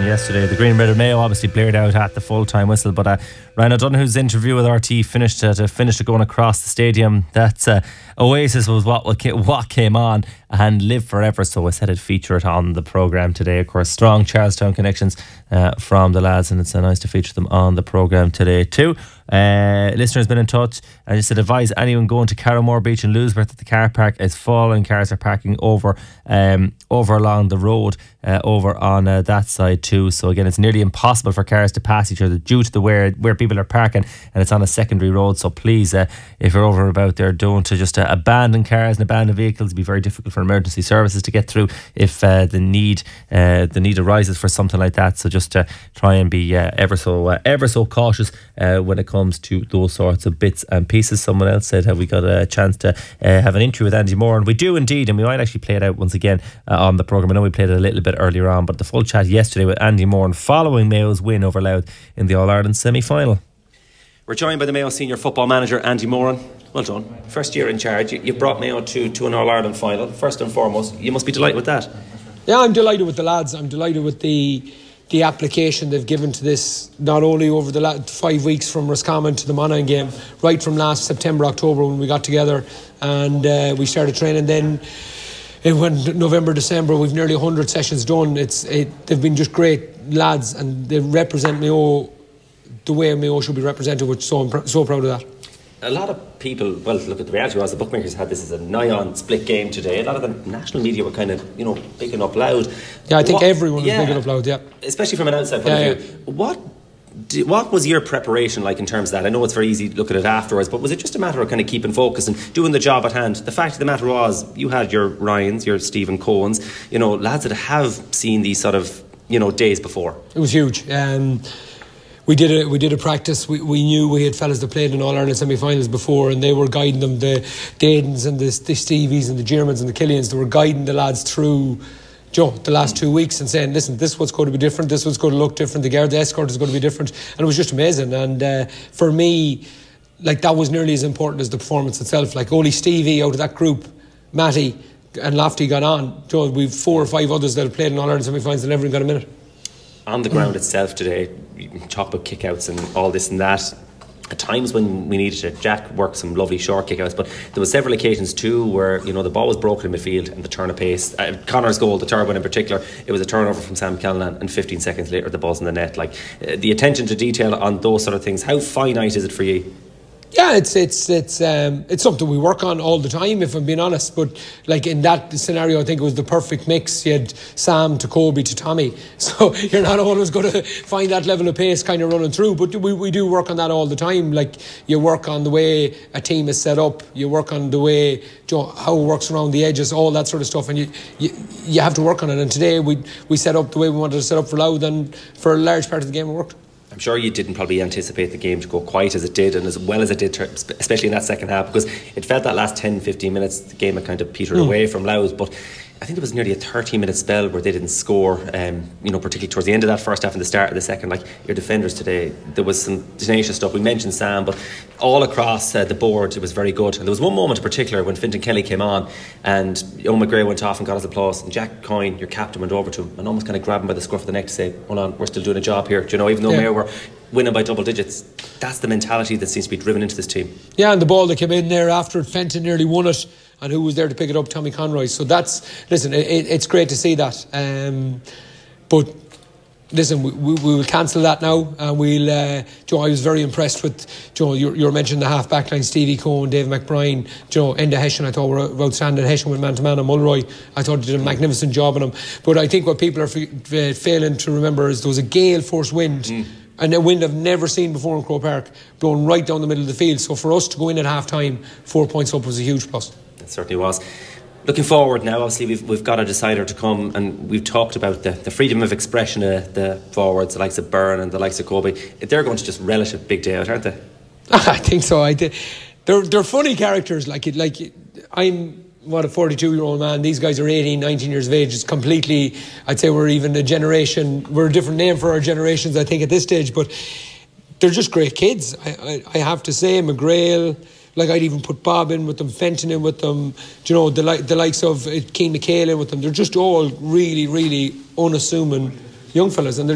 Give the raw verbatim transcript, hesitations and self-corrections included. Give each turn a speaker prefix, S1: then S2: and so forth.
S1: yesterday. The Green Red of Mayo obviously blared out at the full-time whistle, but uh, Ryan O'Donoghue's interview with R T finished uh, to finish it going across the stadium. That uh, Oasis was what what came on and lived forever, so I said I'd feature it on the programme today. Of course, strong Charlestown connections uh, from the lads, and it's uh, nice to feature them on the programme today too. Uh, listeners been in touch and just said advise anyone going to Carrowmore Beach in Louisburgh that the car park is full and cars are parking over um, over along the road uh, over on uh, that side too. So again, it's nearly impossible for cars to pass each other due to the where where people are parking, and it's on a secondary road. So please, uh, if you're over about there, don't to just uh, abandon cars and abandon vehicles. It'd be very difficult for emergency services to get through if uh, the need uh, the need arises for something like that. So just uh, try and be uh, ever so uh, ever so cautious uh, when it comes to those sorts of bits and pieces. Someone else said, have we got a chance to uh, have an interview with Andy Moore? And we do indeed, and we might actually play it out once again uh, on the programme. I know we played it a little bit earlier on, but the full chat yesterday with Andy Moore following Mayo's win over Louth in the All-Ireland semi-final.
S2: We're joined by the Mayo senior football manager Andy Moran. Well done. First year in charge. You, you brought Mayo to, to an All-Ireland final. First and foremost, you must be delighted with that.
S3: Yeah, I'm delighted with the lads. I'm delighted with the the application they've given to this, not only over the last five weeks from Roscommon to the Monaghan game, right from last September, October when we got together and uh, we started training. Then it went November, December. We've nearly one hundred sessions done. It's it, they've been just great lads, and they represent Mayo the way Mayo should be represented, which so I'm so proud of that.
S2: A lot of people, well, look at the reality was the bookmakers had this as a nigh-on split game today. A lot of the national media were kind of, you know, picking up loud.
S3: Yeah, I think
S2: what,
S3: everyone was
S2: yeah,
S3: picking up loud, yeah.
S2: Especially from an outside point
S3: yeah,
S2: of view. Yeah. What do, what was your preparation like in terms of that? I know it's very easy to look at it afterwards, but was it just a matter of kind of keeping focus and doing the job at hand? The fact of the matter was, you had your Ryans, your Stephen Cohens, you know, lads that have seen these sort of, you know, days before.
S3: It was huge. Um, We did a we did a practice. We we knew we had fellas that played in All Ireland semi-finals before, and they were guiding them, the Daidens and the, the Stevies and the Germans and the Killians. They were guiding the lads through, Joe, the last two weeks and saying, listen, this is what's going to be different. This is what's going to look different. The guard, the escort is going to be different, and it was just amazing. And uh, for me, like that was nearly as important as the performance itself. Like only Stevie out of that group, Matty and Lofty got on. Joe, we've four or five others that have played in All Ireland semi-finals and never even got a minute.
S2: On the ground itself today, you can talk about kickouts and all this and that. At times when we needed it, Jack worked some lovely short kickouts, but there were several occasions too where, you know, the ball was broken in midfield and the turn of pace. Uh, Connor's goal, the third one in particular, it was a turnover from Sam Callanan, and fifteen seconds later the ball's in the net. Like uh, the attention to detail on those sort of things, how finite is it for you?
S3: Yeah, it's it's it's um, it's something we work on all the time, if I'm being honest. But like in that scenario, I think it was the perfect mix. You had Sam to Kobe to Tommy, so you're not always going to find that level of pace kind of running through. But we we do work on that all the time. Like you work on the way a team is set up, you work on the way, you know, how it works around the edges, all that sort of stuff, and you you, you have to work on it. And today we we set up the way we wanted to set up for Louth, and for a large part of the game it worked.
S2: I'm sure you didn't probably anticipate the game to go quite as it did and as well as it did, especially in that second half, because it felt that last ten fifteen minutes the game had kind of petered mm. away from Louth. But I think there was nearly a thirty minute spell where they didn't score, um, you know, particularly towards the end of that first half and the start of the second. Like your defenders today, there was some tenacious stuff. We mentioned Sam, but all across uh, the board it was very good. And there was one moment in particular when Fintan Kelly came on and Owen McGray went off and got his applause, and Jack Coyne, your captain, went over to him and almost kind of grabbed him by the scruff of the neck to say, hold on, we're still doing a job here. Do you know, even though yeah. Mayo were winning by double digits, that's the mentality that seems to be driven into this team.
S3: Yeah, and the ball that came in there after Fenton nearly won it, and who was there to pick it up? Tommy Conroy. So that's, listen, it, it's great to see that. Um, but listen, we, we, we will cancel that now, and we'll. Uh, Joe, I was very impressed with Joe. You, you were mentioning the half back line: Stevie Cohen, Dave McBride, Joe, Enda Hession. I thought were outstanding. Hession with man to man, and Mulroy. I thought he did a magnificent job on him. But I think what people are f- failing to remember is there was a gale force wind. Mm. And a wind I've never seen before in Croke Park, blowing right down the middle of the field. So for us to go in at half time, four points up was a huge plus.
S2: It certainly was. Looking forward now, obviously we've we've got a decider to come, and we've talked about the, the freedom of expression of the forwards, the likes of Byrne and the likes of Kobe. They're going to just relish a big day out, aren't they?
S3: I think so. I did. They're they're funny characters. Like it, like I'm. What a forty-two year old man. These guys are eighteen, nineteen years of age. It's completely, I'd say we're even a generation, we're a different name for our generations, I think, at this stage, but they're just great kids. I, I, I have to say, McGrail, like I'd even put Bob in with them, Fenton in with them, you know, the, li- the likes of Keane McHale in with them. They're just all really, really unassuming young fellas, and they're